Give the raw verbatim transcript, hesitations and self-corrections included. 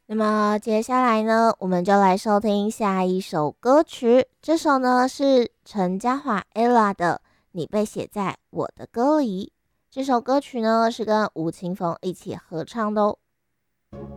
那么接下来呢，我们就来收听下一首歌曲。这首呢是陈嘉桦 ella 的《你被写在我的歌里》。这首歌曲呢是跟吴青峰一起合唱的哦。